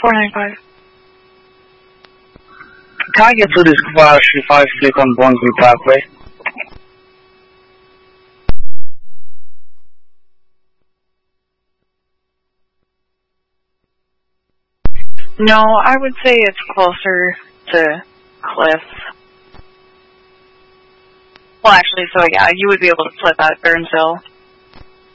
495. Can I get to this fire street 56 on Brunswick Parkway? No, I would say it's closer to Cliffs. Well, actually, so yeah, you would be able to flip out Burnsville.